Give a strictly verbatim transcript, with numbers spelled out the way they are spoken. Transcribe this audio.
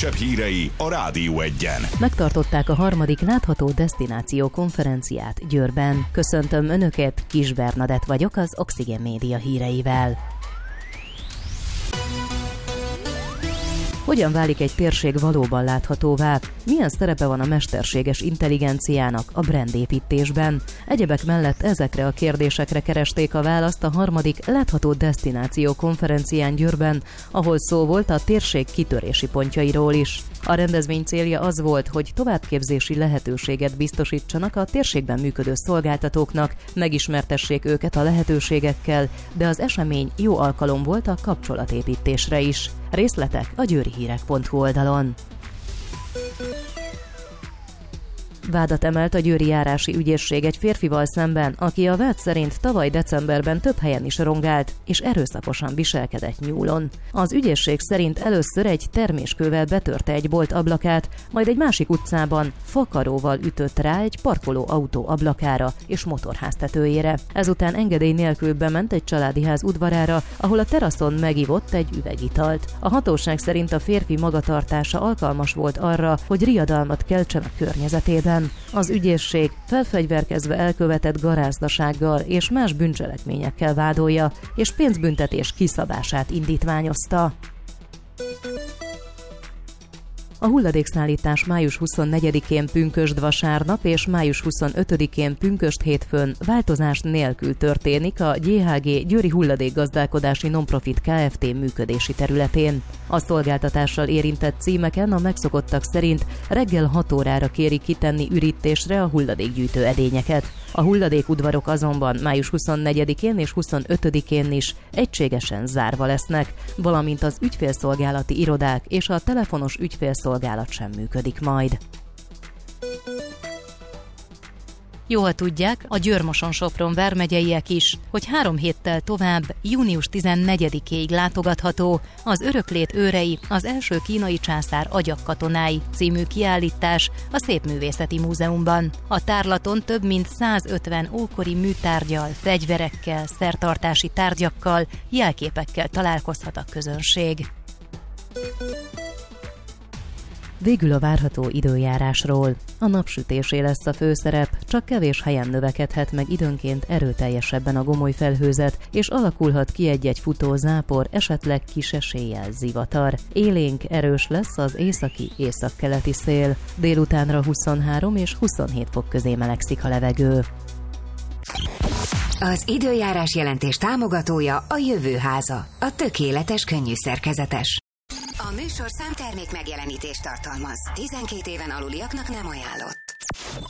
legfrissebb hírei a Rádió Egyen. Megtartották a harmadik látható desztináció konferenciát Győrben. Köszöntöm Önöket, Kis Bernadett vagyok az Oxygen Média híreivel. Hogyan válik egy térség valóban láthatóvá? Milyen szerepe van a mesterséges intelligenciának a brandépítésben? Egyebek mellett ezekre a kérdésekre keresték a választ a harmadik látható desztináció konferencián Győrben, ahol szó volt a térség kitörési pontjairól is. A rendezvény célja az volt, hogy továbbképzési lehetőséget biztosítsanak a térségben működő szolgáltatóknak, megismertessék őket a lehetőségekkel, de az esemény jó alkalom volt a kapcsolatépítésre is. Részletek a győrihírek pont hu oldalon. Vádat emelt a győri járási ügyészség egy férfival szemben, aki a vád szerint tavaly decemberben több helyen is rongált, és erőszakosan viselkedett nyúlon. Az ügyészség szerint először egy terméskővel betörte egy bolt ablakát, majd egy másik utcában fakaróval ütött rá egy parkoló autó ablakára és motorház tetőjére. Ezután engedély nélkül bement egy családi ház udvarára, ahol a teraszon megivott egy üvegitalt. A hatóság szerint a férfi magatartása alkalmas volt arra, hogy riadalmat keltsen a környezetében. Az ügyészség felfegyverkezve elkövetett garázdasággal és más bűncselekményekkel vádolja, és pénzbüntetés kiszabását indítványozta. A hulladékszállítás május huszonnegyedikén pünkösd vasárnap és május huszonötödikén pünkösd hétfőn változás nélkül történik a gé há gé Győri Hulladékgazdálkodási Nonprofit Kft. Működési területén. A szolgáltatással érintett címeken a megszokottak szerint reggel hat órára kérik kitenni ürítésre a hulladékgyűjtő edényeket. A hulladékudvarok azonban május huszonnegyedikén és huszonötödikén is egységesen zárva lesznek, valamint az ügyfélszolgálati irodák és a telefonos ügyfélszolgálat sem működik majd. Jól tudják a Győr-Moson-Sopron vármegyeiek is, hogy három héttel tovább, június tizennegyedikéig látogatható az Öröklét őrei, az első kínai császár agyak-katonái című kiállítás a Szépművészeti Múzeumban. A tárlaton több mint százötven ókori műtárggyal, fegyverekkel, szertartási tárgyakkal, jelképekkel találkozhat a közönség. Végül a várható időjárásról. A napsütésé lesz a főszerep, csak kevés helyen növekedhet meg időnként erőteljesebben a gomoly felhőzet, és alakulhat ki egy-egy futó zápor, esetleg kis eséllyel zivatar. Élénk erős lesz az északi északkeleti szél. Délutánra huszonhárom és huszonhét fok közé melegszik a levegő. Az időjárás jelentés támogatója a Jövőháza, a tökéletes könnyű szerkezetes. A műsor számtermék megjelenítést tartalmaz. tizenkét éven aluliaknak nem ajánlott.